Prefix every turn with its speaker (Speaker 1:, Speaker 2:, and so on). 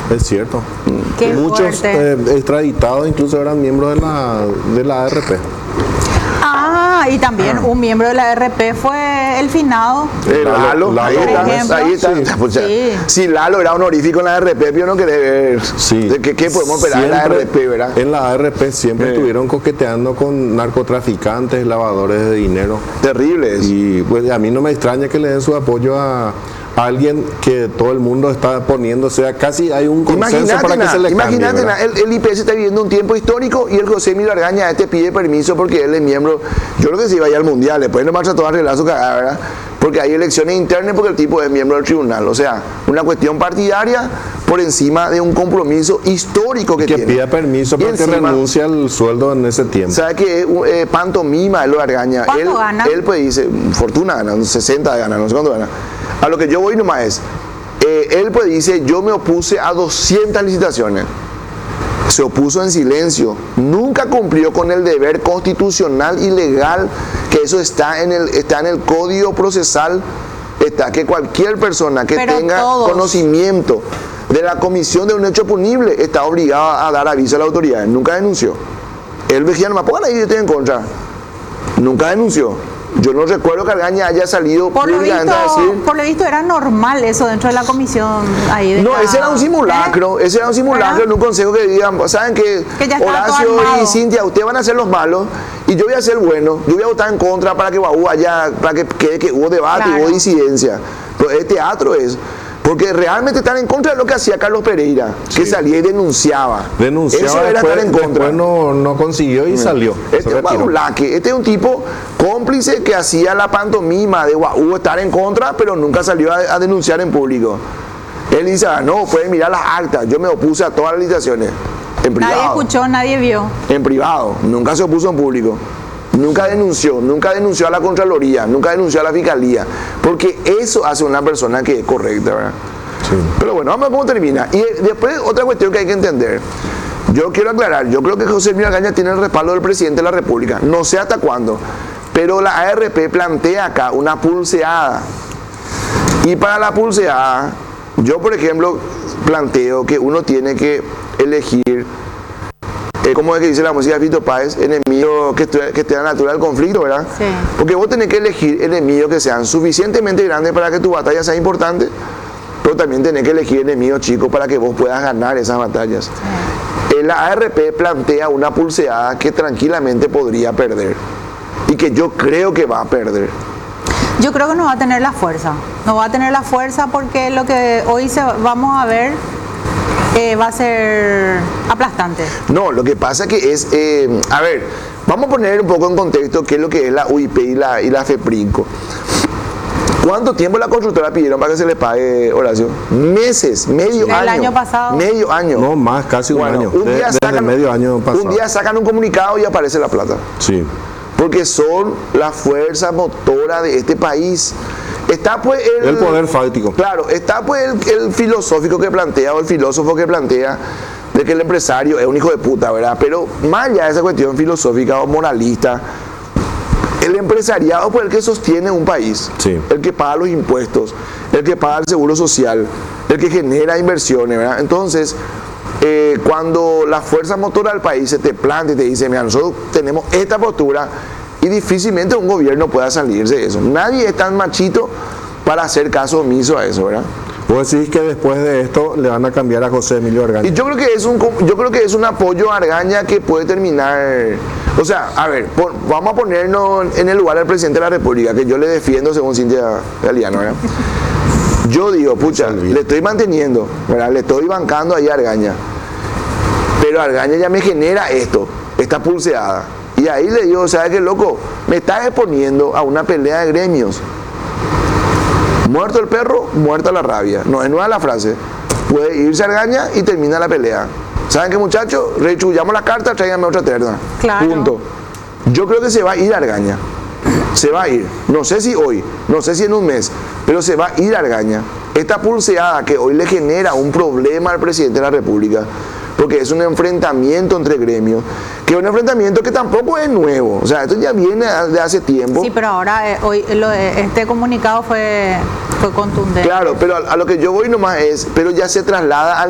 Speaker 1: Es cierto.
Speaker 2: Qué
Speaker 1: Muchos
Speaker 2: fuerte.
Speaker 1: extraditados incluso eran miembros de la ARP.
Speaker 2: Ah, y también un miembro de la RP fue el finado.
Speaker 3: Lalo, ahí
Speaker 2: por
Speaker 3: está,
Speaker 2: ejemplo.
Speaker 3: ahí está.
Speaker 1: Sí.
Speaker 3: O sea,
Speaker 2: Sí.
Speaker 3: si Lalo era honorífico en la RP, yo no quería ver
Speaker 1: Sí.
Speaker 3: ¿qué podemos esperar en la
Speaker 1: Siempre
Speaker 3: RP, ¿verdad?
Speaker 1: En la ARP siempre
Speaker 3: Sí.
Speaker 1: estuvieron coqueteando con narcotraficantes, lavadores de dinero.
Speaker 3: Terrible es.
Speaker 1: Y pues a mí no me extraña que le den su apoyo a alguien que todo el mundo está poniendo, o sea, casi hay un consenso para que se le cambie,
Speaker 3: Imagínate,
Speaker 1: ¿verdad?
Speaker 3: el IPS está viviendo un tiempo histórico y el José Emilio Argaña pide permiso porque él es miembro. Yo creo que se iba a ir al mundial, después no marcha todo a arreglar su cagada, ¿verdad? Porque hay elecciones internas porque el tipo es miembro del tribunal. O sea, una cuestión partidaria por encima de un compromiso histórico que
Speaker 1: Que
Speaker 3: tiene.
Speaker 1: pida permiso
Speaker 3: Y
Speaker 1: para que
Speaker 3: encima,
Speaker 1: renuncie al sueldo en ese tiempo.
Speaker 3: ¿sabe que pantomima lo Argaña?
Speaker 2: ¿Cuánto gana?
Speaker 3: Él pues dice, fortuna gana, 60 gana, no sé cuánto gana. A lo que yo voy nomás es, él pues dice, yo me opuse a 200 licitaciones. Se opuso en silencio, nunca cumplió con el deber constitucional y legal, que eso está en el Código Procesal, está que cualquier persona que
Speaker 2: Pero
Speaker 3: tenga
Speaker 2: todos.
Speaker 3: conocimiento de la comisión de un hecho punible está obligado a dar aviso a la autoridad. Nunca denunció. Él decía, no me pongan ahí, yo estoy en contra. Nunca denunció. Yo no recuerdo que Argaña haya salido públicamente a decir.
Speaker 2: Por lo visto era normal eso dentro de la comisión ahí de
Speaker 3: No,
Speaker 2: la-
Speaker 3: ese era un simulacro, ese era un simulacro
Speaker 2: ¿verdad?
Speaker 3: en un consejo que digan, ¿saben qué?
Speaker 2: Que ya estaba todo
Speaker 3: Horacio
Speaker 2: armado.
Speaker 3: y Cintia, ustedes van a ser los malos y yo voy a ser bueno, yo voy a votar en contra para que para que quede que hubo debate,
Speaker 2: Claro.
Speaker 3: hubo disidencia. Pero el teatro es, porque realmente están en contra de lo que hacía Carlos Pereira, que salía y denunciaba.
Speaker 1: Denunciaba,
Speaker 3: Eso era
Speaker 1: después,
Speaker 3: estar en contra.
Speaker 1: después no consiguió y salió.
Speaker 3: Este
Speaker 1: Se
Speaker 3: es un
Speaker 1: retiró.
Speaker 3: badulaque, este es un tipo cómplice que hacía la pantomima de Guau estar en contra, pero nunca salió a denunciar en público. Él dice, no, pueden mirar las actas, yo me opuse a todas las licitaciones, en privado.
Speaker 2: Nadie escuchó, nadie vio.
Speaker 3: En privado, nunca se opuso en público. Nunca denunció a la Contraloría, nunca denunció a la Fiscalía, porque eso hace una persona que es correcta, ¿verdad?
Speaker 1: Sí.
Speaker 3: Pero bueno, vamos a ver cómo termina. Y después otra cuestión que hay que entender. Yo quiero aclarar, yo creo que José Emilio Argaña tiene el respaldo del presidente de la República, no sé hasta cuándo, pero la ARP plantea acá una pulseada. Y para la pulseada, yo por ejemplo planteo que uno tiene que elegir, como es que dice la música de Fito Páez, enemigos que esté a la altura del conflicto, ¿verdad?
Speaker 2: Sí.
Speaker 3: Porque vos tenés que elegir enemigos que sean suficientemente grandes para que tu batalla sea importante, pero también tenés que elegir enemigos chicos para que vos puedas ganar esas batallas. La ARP plantea una pulseada que tranquilamente podría perder y que yo creo que va a perder.
Speaker 2: Yo creo que no va a tener la fuerza. No va a tener la fuerza porque lo que hoy vamos a ver va a ser aplastante.
Speaker 3: No, lo que pasa que es, a ver, vamos a poner un poco en contexto qué es lo que es la UIP y la FEPRINCO. ¿Cuánto tiempo la constructora pidieron para que se les pague, Horacio? Meses, medio año.
Speaker 2: El año pasado.
Speaker 3: Medio año.
Speaker 1: No, más, casi un
Speaker 3: Bueno,
Speaker 1: año.
Speaker 3: un día
Speaker 1: Desde
Speaker 3: sacan,
Speaker 1: medio año pasado.
Speaker 3: un día sacan un comunicado y aparece la plata.
Speaker 1: Sí.
Speaker 3: Porque son la fuerza motora de este país. Está pues
Speaker 1: El poder fáctico.
Speaker 3: Claro, está pues el filosófico que plantea, o el filósofo que plantea, de que el empresario es un hijo de puta, ¿verdad? Pero más allá de esa cuestión filosófica o moralista, el empresariado es el que sostiene un país,
Speaker 1: Sí.
Speaker 3: el que paga los impuestos, el que paga el seguro social, el que genera inversiones, ¿verdad? Entonces, cuando la fuerza motora del país se te plantea y te dice, mira, nosotros tenemos esta postura y difícilmente un gobierno pueda salirse de eso. Nadie es tan machito para hacer caso omiso a eso, ¿verdad?
Speaker 1: Vos decís que después de esto le van a cambiar a José Emilio Argaña.
Speaker 3: Y yo creo que es un apoyo a Argaña que puede terminar. O sea, a ver, vamos a ponernos en el lugar del presidente de la República, que yo le defiendo según Cintia Galiano, ¿verdad? Yo digo, pucha, le estoy manteniendo, ¿verdad? Le estoy bancando ahí a Argaña. Pero Argaña ya me genera esta pulseada. Y ahí le digo, ¿sabes qué, loco? Me estás exponiendo a una pelea de gremios. Muerto el perro, muerta la rabia. No es nueva la frase. Puede irse Argaña y termina la pelea. ¿Saben qué, muchachos? Rechullamos la carta, tráiganme otra terna.
Speaker 2: Claro.
Speaker 3: Punto. Yo creo que se va a ir Argaña. Se va a ir. No sé si hoy, no sé si en un mes, pero se va a ir Argaña. Esta pulseada que hoy le genera un problema al presidente de la República, porque es un enfrentamiento entre gremios, que es un enfrentamiento que tampoco es nuevo. O sea, esto ya viene de hace tiempo.
Speaker 2: Sí, pero ahora hoy este comunicado fue contundente.
Speaker 3: Claro, pero a lo que yo voy nomás es, pero ya se traslada al